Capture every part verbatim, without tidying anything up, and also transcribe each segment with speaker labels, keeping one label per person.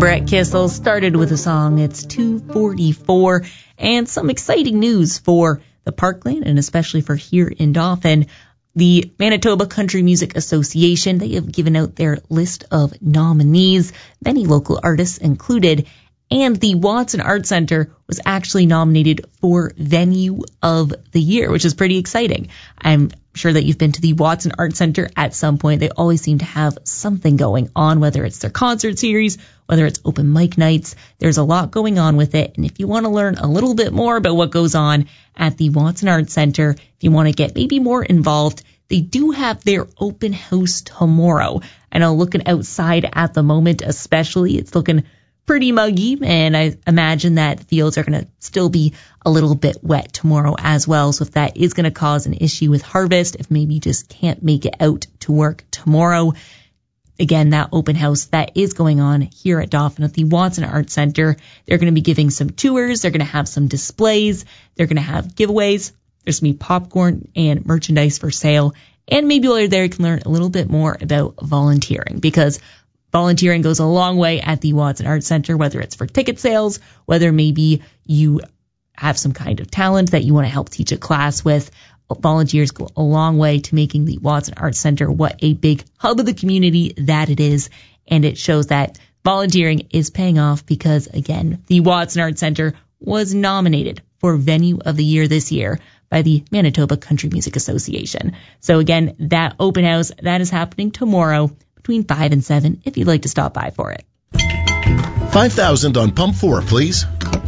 Speaker 1: Brett Kissel started with a song. It's two forty-four, and some exciting news for the Parkland and especially for here in Dauphin. The Manitoba Country Music Association, they have given out their list of nominees, many local artists included, and the Watson Arts Centre was actually nominated for Venue of the Year, which is pretty exciting. I'm sure that you've been to the Watson Arts Centre at some point. They always seem to have something going on, whether it's their concert series, whether it's open mic nights. There's a lot going on with it. And if you want to learn a little bit more about what goes on at the Watson Arts Centre, if you want to get maybe more involved, they do have their open house tomorrow. I know looking outside at the moment, especially, it's looking pretty muggy, and I imagine that fields are going to still be a little bit wet tomorrow as well. So if that is going to cause an issue with harvest, if maybe you just can't make it out to work tomorrow, again, that open house that is going on here at Dauphin at the Watson Arts Centre. They're going to be giving some tours. They're going to have some displays. They're going to have giveaways. There's going to be popcorn and merchandise for sale. And maybe while you're there, you can learn a little bit more about volunteering, because volunteering goes a long way at the Watson Arts Centre, whether it's for ticket sales, whether maybe you have some kind of talent that you want to help teach a class with. Volunteers go a long way to making the Watson Arts Centre what a big hub of the community that it is. And it shows that volunteering is paying off because, again, the Watson Arts Centre was nominated for Venue of the Year this year by the Manitoba Country Music Association. So again, that open house, that is happening tomorrow between five and seven if you'd like to stop by for it.
Speaker 2: five thousand on pump four, please.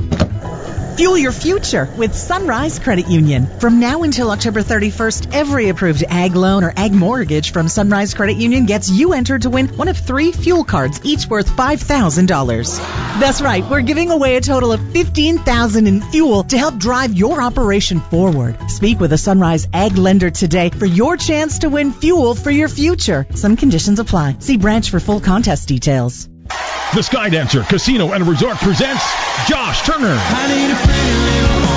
Speaker 3: Fuel your future with Sunrise Credit Union. From now until October thirty-first, every approved ag loan or ag mortgage from Sunrise Credit Union gets you entered to win one of three fuel cards, each worth five thousand dollars. That's right, we're giving away a total of fifteen thousand dollars in fuel to help drive your operation forward. Speak with a Sunrise ag lender today for your chance to win fuel for your future. Some conditions apply. See branch for full contest details.
Speaker 4: The Skydancer Casino and Resort presents Josh Turner.
Speaker 5: I need a pretty little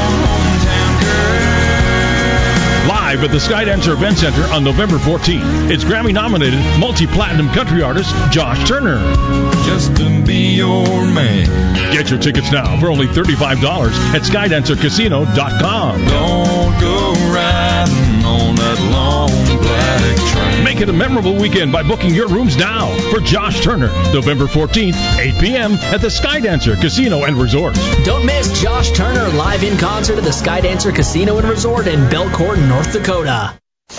Speaker 5: hometown girl.
Speaker 4: Live at the Skydancer Event Center on November fourteenth. It's Grammy-nominated multi-platinum country artist Josh Turner.
Speaker 5: Just to be your man.
Speaker 4: Get your tickets now for only thirty-five dollars at skydancer casino dot com.
Speaker 5: Don't go riding on that long black train.
Speaker 4: Make it a memorable weekend by booking your rooms now for Josh Turner, November fourteenth, eight p.m. at the Skydancer Casino and Resort.
Speaker 6: Don't miss Josh Turner live in concert at the Skydancer Casino and Resort in Belcourt, North Dakota.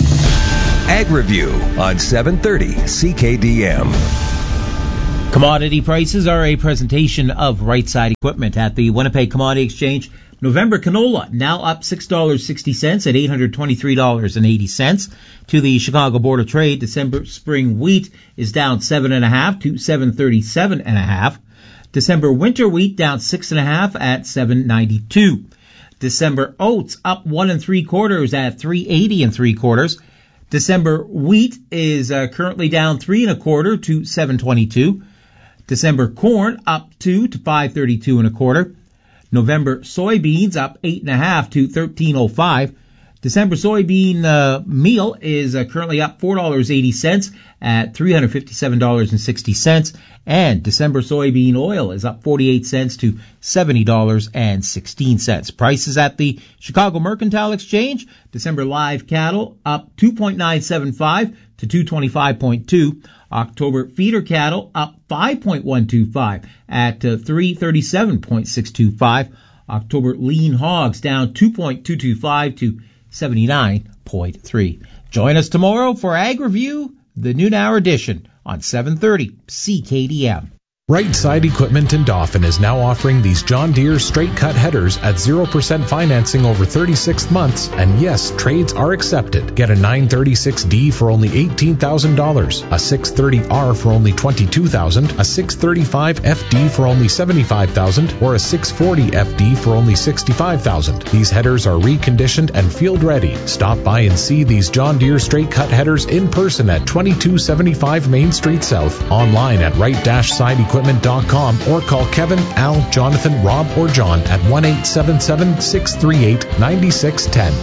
Speaker 7: Ag Review on seven thirty C K D M.
Speaker 8: Commodity prices are a presentation of Right Side Equipment at the Winnipeg Commodity Exchange. November canola now up six dollars and sixty cents at eight hundred twenty-three dollars and eighty cents. To the Chicago Board of Trade, December spring wheat is down seven and a half to seven thirty-seven and a half. December winter wheat down six and a half at seven ninety-two. December oats up one and three quarters at three eighty and three quarters. December wheat is uh, currently down three and a quarter to seven twenty-two. December corn up two to five thirty-two and a quarter. November soybeans up eight and a half to thirteen oh five. December soybean uh, meal is uh, currently up four dollars and eighty cents at three hundred fifty-seven dollars and sixty cents. And December soybean oil is up forty-eight cents to seventy dollars and sixteen cents. Prices at the Chicago Mercantile Exchange. December live cattle up two point nine seven five to two twenty-five point two. October feeder cattle up five point one two five at uh, three thirty-seven point six two five. October lean hogs down two point two two five to seventy-nine point three. Join us tomorrow for Ag Review, the noon hour edition on seven thirty C K D M.
Speaker 9: Right Side Equipment in Dauphin is now offering these John Deere straight cut headers at zero percent financing over thirty-six months, and yes, trades are accepted. Get a nine thirty-six D for only eighteen thousand dollars, a six thirty R for only twenty-two thousand dollars, a six thirty-five F D for only seventy-five thousand dollars, or a six forty F D for only sixty-five thousand dollars. These headers are reconditioned and field ready. Stop by and see these John Deere straight cut headers in person at twenty-two seventy-five Main Street South, online at right side equipment dot com, or call Kevin, Al, Jonathan, Rob, or John at one eight seven seven, six three eight, nine six one zero.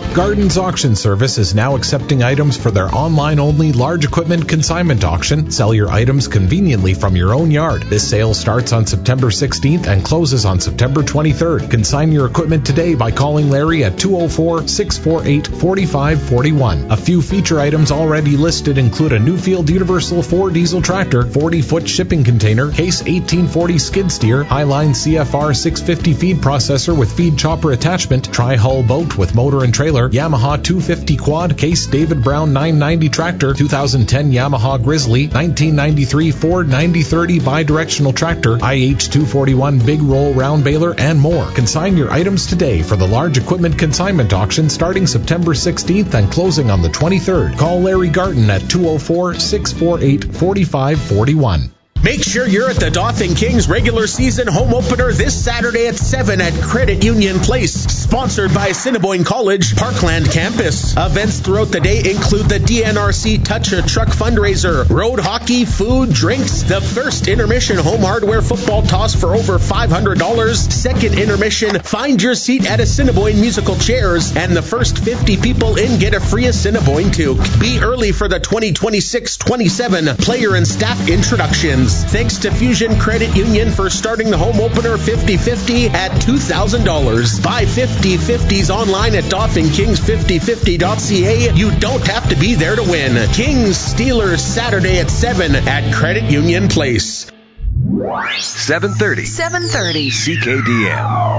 Speaker 9: Garden's auction service is now accepting items for their online-only large equipment consignment auction. Sell your items conveniently from your own yard. This sale starts on September sixteenth and closes on September twenty-third. Consign your equipment today by calling Larry at two oh four, six four eight, four five four one. A few feature items already listed include a Newfield Universal four diesel tractor, forty-foot shipping container, Case eighteen forty skid steer, Highline C F R six fifty feed processor with feed chopper attachment, tri-hull boat with motor and trailer, Yamaha two fifty quad, Case David Brown nine ninety tractor, two thousand ten Yamaha Grizzly, nineteen ninety-three Ford ninety thirty bidirectional tractor, I H two forty-one big roll round baler, and more. Consign your items today for the large equipment consignment auction starting September sixteenth and closing on the twenty-third. Call Larry Garten at two oh four, six four eight, four five four one.
Speaker 10: Make sure you're at the Dauphin Kings regular season home opener this Saturday at seven at Credit Union Place. Sponsored by Assiniboine College, Parkland Campus. Events throughout the day include the D N R C Touch a Truck fundraiser, road hockey, food, drinks, the first intermission home hardware football toss for over five hundred dollars, second intermission, find your seat at Assiniboine musical chairs, and the first fifty people in get a free Assiniboine toque. Be early for the twenty twenty-six twenty-seven player and staff introductions. Thanks to Fusion Credit Union for starting the home opener fifty fifty at two thousand dollars. Buy fifty fifties online at Dauphin Kings fifty fifty dot c a. You don't have to be there to win. Kings Steelers Saturday at seven at Credit Union Place.
Speaker 7: seven thirty.
Speaker 11: seven thirty.
Speaker 7: C K D M.